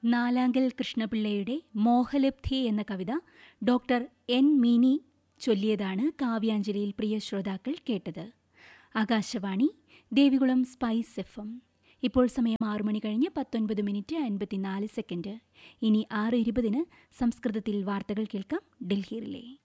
നാലാങ്കൽ കൃഷ്ണപിള്ളയുടെ മോഹലബ്ധി എന്ന കവിത doctor N മീനി ചൊല്ലിയതാണ് കാവ്യാഞ്ജലിയിൽ പ്രിയ ശ്രോതാക്കൾ കേട്ടത്. Akashvani Devikulam spice FM. ഇപ്പോൾ സമയം 6 മണി കഴിഞ്ഞ് 19 മിനിറ്റ് 54 സെക്കൻഡ്. ഇനി 6:20 സംസ്കൃതത്തിൽ വാർത്തകൾ കേൾക്കാം. ഡൽഹി റിലേ.